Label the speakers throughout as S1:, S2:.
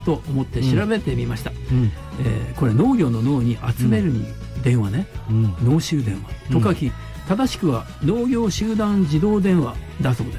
S1: と思って調べてみました。これ農業の農に集めるに電話ね、農集電話と書き、正しくは農業集団自動電話だそうです。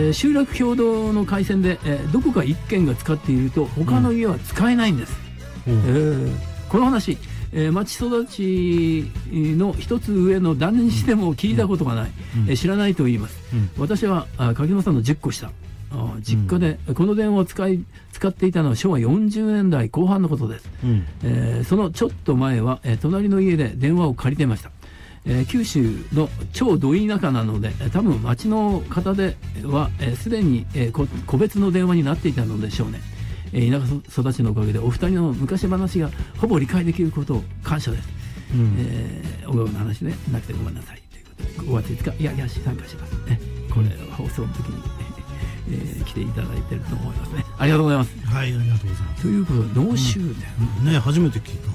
S1: 集落共同の回線で、どこか1軒が使っていると他の家は使えないんです。この話、町育ちの一つ上の男にしても聞いたことがない、知らないと言います。私は柿沼さんの10個下、実家でこの電話を使っていたのは昭和40年代後半のことです。そのちょっと前は、隣の家で電話を借りていました。九州の超ど田舎なので、多分町の方ではすでに、個別の電話になっていたのでしょうね。田舎育ちのおかげでお二人の昔話がほぼ理解できることを感謝です。お顔の話ね、なくてごめんなさいということで、5月5日いや参加しますね。これ放送の時に、来ていただいてると思いますね。ありがとうございます。
S2: はい、ありがとうございます。
S1: ということで農集電、
S2: ね、初めて聞いた。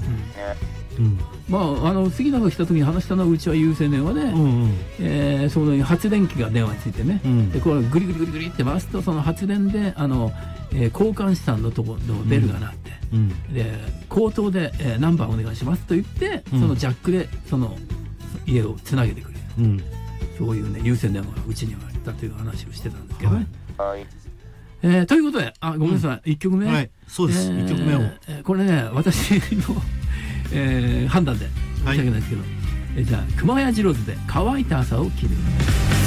S1: 杉田が来た時に話したのはうちは有線電話で、その発電機が電話についてね、でこれグリグリグリグリって回すとその発電で交換資産のところのベルが鳴って、で口頭で、ナンバーお願いしますと言って、そのジャックでその家をつなげてくれる、そういうね有線電話がうちにはあったという話をしてたんですけどね。ということで、ごめんなさい、1曲目、
S2: はい、そうです、1曲目を、
S1: これね私の判断で申し訳ないですけど、じゃあ熊谷次郎図で乾いた朝を切る。